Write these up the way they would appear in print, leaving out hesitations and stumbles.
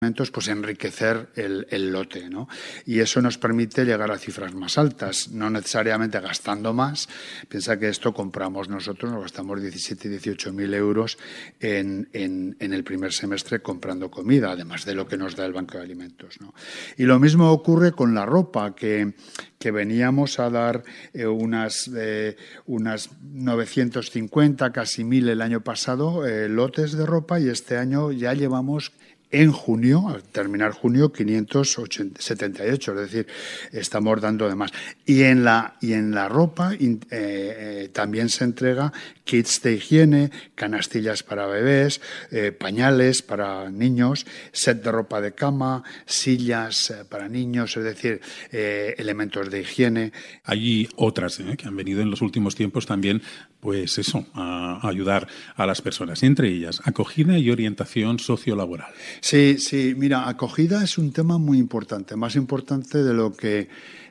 pues enriquecer el lote, ¿no? Y eso nos permite llegar a cifras más altas, no necesariamente gastando más. Piensa que esto compramos nosotros, nos gastamos 17 y 18.000 euros en el primer semestre comprando comida, además de lo que nos da el Banco de Alimentos, ¿no? Y lo mismo ocurre con la ropa, que veníamos a dar unas 950, casi 1.000 el año pasado, lotes de ropa, y este año ya llevamos en junio, al terminar junio, 578, es decir, estamos dando de más. Y en la ropa también se entrega kits de higiene, canastillas para bebés, pañales para niños, set de ropa de cama, sillas para niños, es decir, elementos de higiene. Hay otras que han venido en los últimos tiempos también, pues eso, a ayudar a las personas, entre ellas acogida y orientación sociolaboral. Sí, mira, acogida es un tema muy importante, más importante de lo que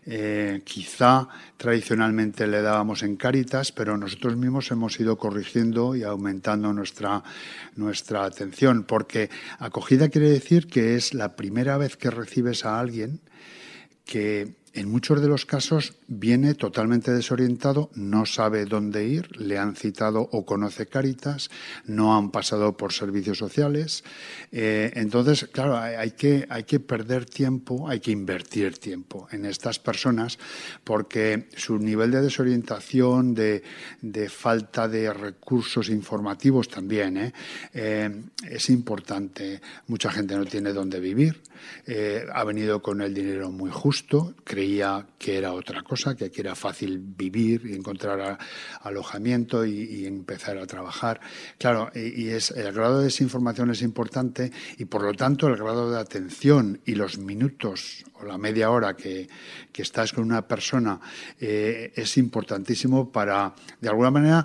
quizá tradicionalmente le dábamos en Cáritas, pero nosotros mismos hemos ido corrigiendo y aumentando nuestra atención, porque acogida quiere decir que es la primera vez que recibes a alguien que en muchos de los casos viene totalmente desorientado, no sabe dónde ir, le han citado o conoce Cáritas, no han pasado por servicios sociales. Entonces, claro, hay que perder tiempo, hay que invertir tiempo en estas personas, porque su nivel de desorientación, de falta de recursos informativos también es importante. Mucha gente no tiene dónde vivir, ha venido con el dinero muy justo, creía que era otra cosa, que aquí era fácil vivir y encontrar alojamiento y empezar a trabajar. Claro, y el grado de desinformación es importante, y por lo tanto el grado de atención y los minutos o la media hora que estás con una persona es importantísimo para, de alguna manera,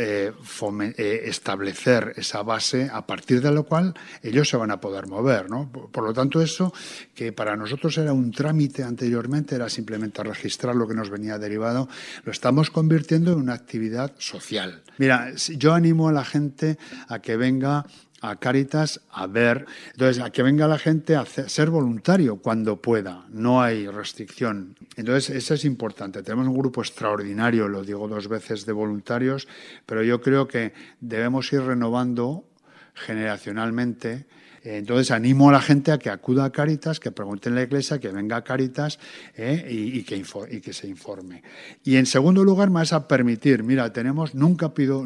establecer esa base a partir de lo cual ellos se van a poder mover, ¿no? Por lo tanto, eso que para nosotros era un trámite anteriormente, era simplemente registrar lo que nos venía derivado, lo estamos convirtiendo en una actividad social. Mira, yo animo a la gente a que venga a Cáritas a ver, entonces a que venga la gente a ser voluntario cuando pueda, no hay restricción. Entonces eso es importante. Tenemos un grupo extraordinario, lo digo 2 veces, de voluntarios, pero yo creo que debemos ir renovando generacionalmente. Entonces animo a la gente a que acuda a Cáritas, que pregunte en la iglesia, que venga a Cáritas y que se informe. Y en segundo lugar, me vas a permitir, mira, nunca pido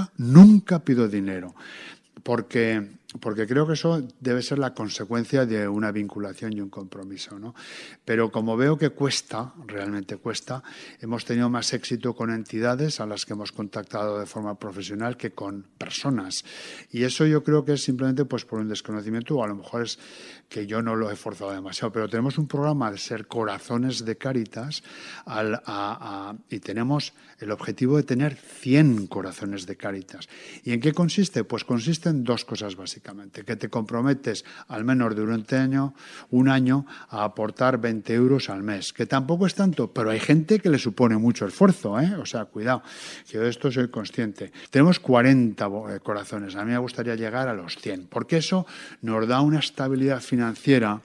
dinero, porque creo que eso debe ser la consecuencia de una vinculación y un compromiso, ¿no? Pero como veo que realmente cuesta, hemos tenido más éxito con entidades a las que hemos contactado de forma profesional que con personas. Y eso yo creo que es simplemente pues por un desconocimiento, o a lo mejor es que yo no lo he forzado demasiado. Pero tenemos un programa de ser corazones de Cáritas y tenemos el objetivo de tener 100 corazones de Cáritas. ¿Y en qué consiste? Pues consiste en 2 cosas básicas. Que te comprometes al menos durante un año a aportar 20 euros al mes, que tampoco es tanto, pero hay gente que le supone mucho esfuerzo, o sea, cuidado, que yo de esto soy consciente. Tenemos 40 corazones, a mí me gustaría llegar a los 100, porque eso nos da una estabilidad financiera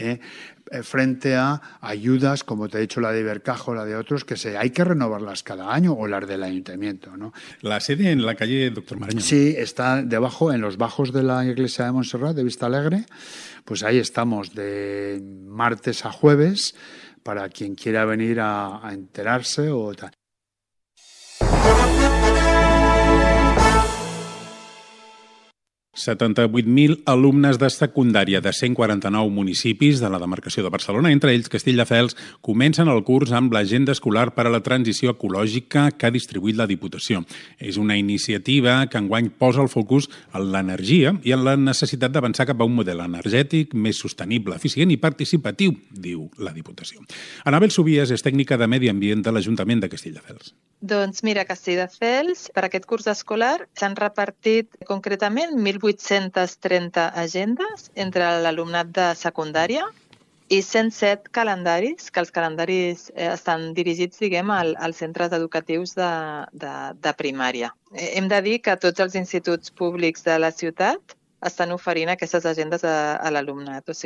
frente a ayudas, como te he dicho, la de Ibercaja o la de otros, que hay que renovarlas cada año, o las del ayuntamiento, ¿no? La sede en la calle Doctor Marañón. Sí, está debajo, en los bajos de la iglesia de Montserrat, de Vistalegre. Pues ahí estamos de martes a jueves, para quien quiera venir a enterarse o tal. ...78.000 alumnes de secundària de 149 municipis de la demarcació de Barcelona, entre ells Castelldefels, comencen el curs amb l'agenda escolar per a la transició ecològica que ha distribuït la Diputació. És una iniciativa que enguany posa el focus en l'energia i en la necessitat d'avançar cap a un model energètic més sostenible, eficient i participatiu, diu la Diputació. Anabel Subies és tècnica de Medi Ambient de l'Ajuntament de Castelldefels. Doncs mira, a Castelldefels, per aquest curs escolar, s'han repartit concretament 1.830 agendes entre l'alumnat de secundària i 107 calendaris, que els calendaris estan dirigits, diguem, als centres educatius de primària. Hem de dir que tots els instituts públics de la ciutat estan oferint aquestes agendes a l'alumnat. O sigui,